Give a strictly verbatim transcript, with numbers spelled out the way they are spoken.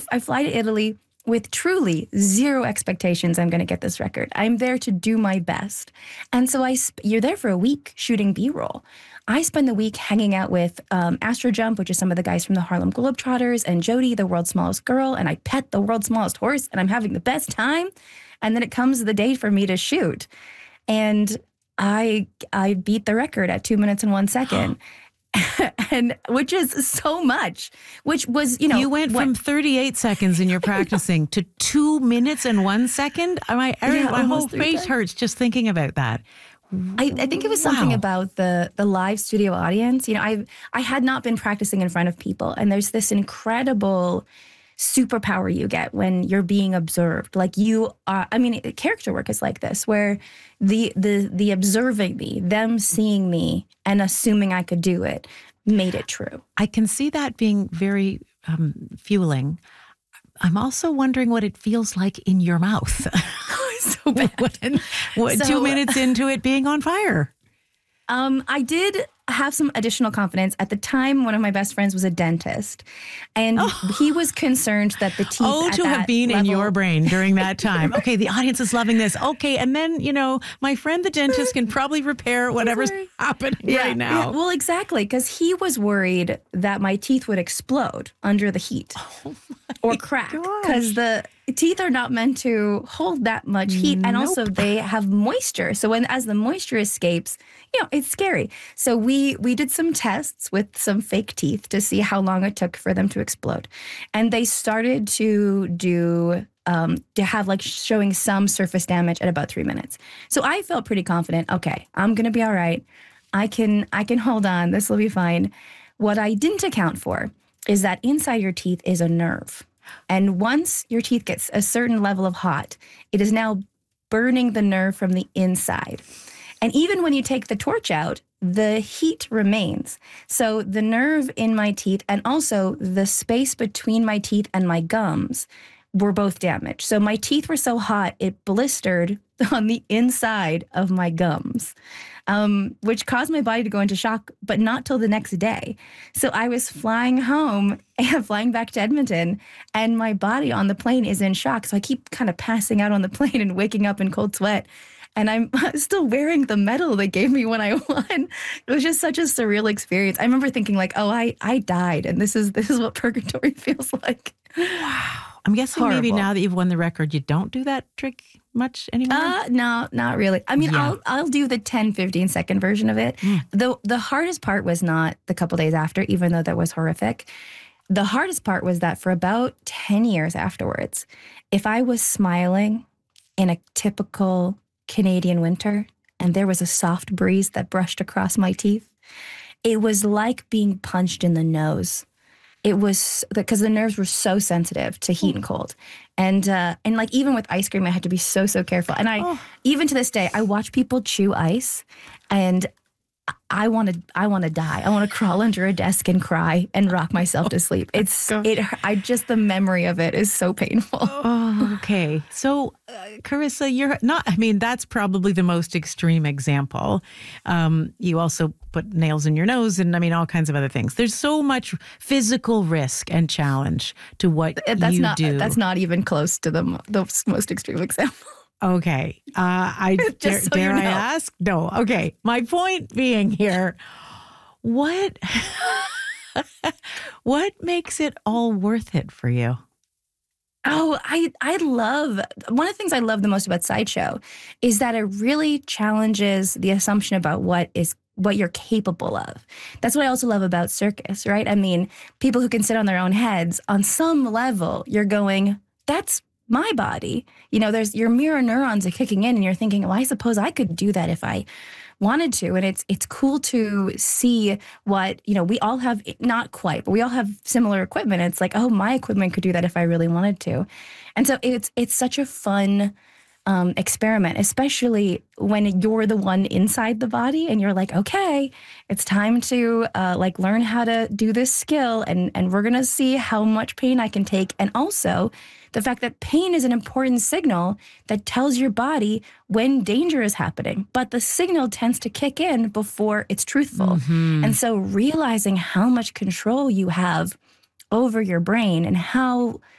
I fly to Italy with truly zero expectations I'm going to get this record. I'm there to do my best. And so I, sp- you're there for a week shooting B-roll. I spend the week hanging out with um, Astro Jump, which is some of the guys from the Harlem Globetrotters, and Jody, the world's smallest girl, and I pet the world's smallest horse, and I'm having the best time. And then it comes the day for me to shoot. And I I beat the record at two minutes and one second. And which is so much, which was, you know. You went what, from thirty-eight seconds in your practicing to two minutes and one second? My, Yeah, my whole almost three face times. hurts just thinking about that. I, I think it was something Wow. about the the live studio audience. You know, I I had not been practicing in front of people, and there's this incredible superpower you get when you're being observed. Like you are, I mean, character work is like this, where the the the observing me, them seeing me and assuming I could do it, made it true. I can see that being very um, fueling. I'm also wondering what it feels like in your mouth. So bad. When- what, So- two minutes into it being on fire. Um, I did have some additional confidence. At the time, one of my best friends was a dentist, and he was concerned that the teeth Oh, at to that have been in level- your brain during that time. Okay, the audience is loving this. Okay, and then, you know, my friend the dentist can probably repair whatever's Sorry. happening Yeah, right now. yeah, well, exactly, because he was worried that my teeth would explode under the heat or crack, because the teeth are not meant to hold that much heat, and also they have moisture. So when as the moisture escapes, you know, it's scary. So we we did some tests with some fake teeth to see how long it took for them to explode, and they started to do. Um, to have like showing some surface damage at about three minutes. So I felt pretty confident. Okay, I'm gonna be all right. I can I can hold on. This will be fine. What I didn't account for is that inside your teeth is a nerve. And once your teeth gets a certain level of hot, it is now burning the nerve from the inside. And even when you take the torch out, the heat remains. So the nerve in my teeth and also the space between my teeth and my gums were both damaged. So my teeth were so hot, it blistered on the inside of my gums, um, which caused my body to go into shock, but not till the next day. So I was flying home and flying back to Edmonton, and my body on the plane is in shock. So I keep kind of passing out on the plane and waking up in cold sweat. And I'm still wearing the medal they gave me when I won. It was just such a surreal experience. I remember thinking like, oh, I, I died, and this is this is what purgatory feels like. Wow. I'm guessing maybe Horrible. now that you've won the record, you don't do that trick much anymore? Uh, no, not really. I mean, Yeah. I'll I'll do the ten, fifteen second version of it. The the hardest part was not the couple days after, even though that was horrific. The hardest part was that for about ten years afterwards, if I was smiling in a typical Canadian winter and there was a soft breeze that brushed across my teeth, it was like being punched in the nose. It was because the nerves were so sensitive to heat and cold. And uh, and like even with ice cream, I had to be so, so careful. And I, Oh. even to this day, I watch people chew ice and I want to I want to die. I want to crawl under a desk and cry and rock myself to sleep. It's it. I just the memory of it is so painful. Oh, okay. So, uh, Carissa, you're not, I mean, that's probably the most extreme example. Um, you also put nails in your nose and I mean, all kinds of other things. There's so much physical risk and challenge to what That's you not do. that's not even close to the mo- the most extreme example. Okay. Uh, I dare, so dare you I know. ask? No. Okay. My point being here, what what makes it all worth it for you? Oh, I I love one of the things I love the most about Sideshow is that it really challenges the assumption about what is what you're capable of. That's what I also love about circus, right? I mean, people who can sit on their own heads, on some level, you're going, that's my body. You know, there's your mirror neurons are kicking in and you're thinking, well, I suppose I could do that if I wanted to. And it's it's cool to see what, you know, we all have, not quite, but we all have similar equipment. It's like, oh, my equipment could do that if I really wanted to. And so it's it's such a fun um, experiment, especially when you're the one inside the body and you're like, okay, it's time to uh, like learn how to do this skill and, and we're going to see how much pain I can take. And also the fact that pain is an important signal that tells your body when danger is happening, but the signal tends to kick in before it's truthful. Mm-hmm. And so realizing how much control you have over your brain and how